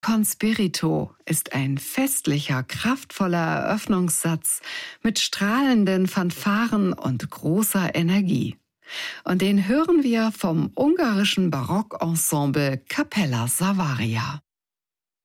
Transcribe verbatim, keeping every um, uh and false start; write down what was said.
Conspirito ist ein festlicher, kraftvoller Eröffnungssatz mit strahlenden Fanfaren und großer Energie. Und den hören wir vom ungarischen Barockensemble Capella Savaria.